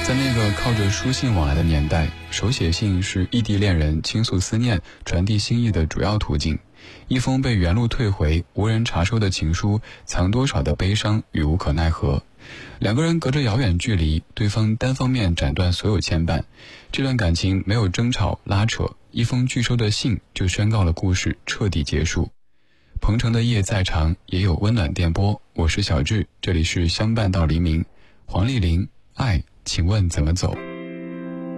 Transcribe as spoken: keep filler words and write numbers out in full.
在那个靠着书信往来的年代，手写信是异地恋人倾诉思念、传递心意的主要途径。一封被原路退回、无人查收的情书，藏多少的悲伤与无可奈何。两个人隔着遥远距离，对方单方面斩断所有牵绊。这段感情没有争吵拉扯，一封拒收的信就宣告了故事彻底结束。鹏程的夜再长，也有温暖电波。我是小智，这里是相伴到黎明。黄丽玲，爱，请问怎么走？